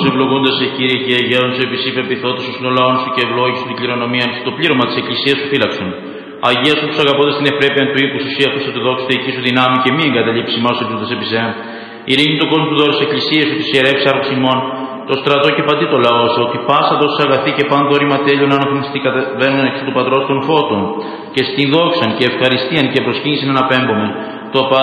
ευλογούντα σε Κύριε και αγιάζουν σε επισήπε επιθότους σου λαών σου και ευλόγησου την κληρονομία σου, το πλήρωμα της Εκκλησίας σου φύλαξον. Αγία σου τους αγαπώντας την ευπρέπεια του οίκου σου, σύ ακούσε το δόξο του εκεί σου δυνάμει και μη εγκαταλείψει μας εμπλούτας επισέαν. Ειρήνη του κόσμου του δώρου της Εκκλησίας σου, της ιερεύς άρχους ημών, το στρατό και παντί το λαό σου, ότι πάσα δόση αγαθή και πάντο ρήμα τέλειων αναθυμιστή κατεβαίνουν εξ του Πατρός των Φώτων, και στην δόξαν και ευχαριστίαν και προσκύνησιν αναπέμπομεν, το